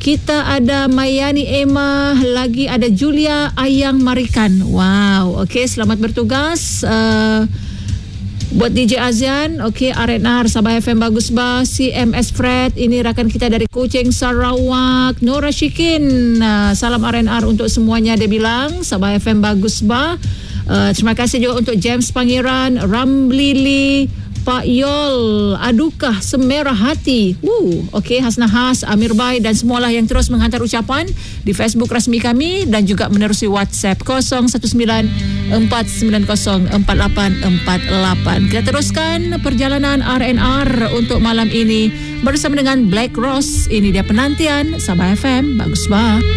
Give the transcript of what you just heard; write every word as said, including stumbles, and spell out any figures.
kita ada Mayani Emma, lagi ada Julia Ayang Marikan. Wow, okey, selamat bertugas. Uh, buat D J Azian, okey, R N R Sabah F M bagus bah. C M S Fred, ini rakan kita dari Kuching Sarawak. Nora Shikin, uh, salam R N R untuk semuanya, dia bilang Sabah F M bagus bah. Uh, terima kasih juga untuk James Pangeran, Ramlili, Pak Yol, Adukah Semerah Hati. Woo, okey, Hasna Has, Amir Bai dan semualah yang terus menghantar ucapan di Facebook rasmi kami dan juga menerusi WhatsApp kosong satu sembilan empat sembilan kosong empat lapan empat lapan. Kita teruskan perjalanan R N R untuk malam ini bersama dengan Black Rose. Ini dia penantian Sabah F M bagus bah.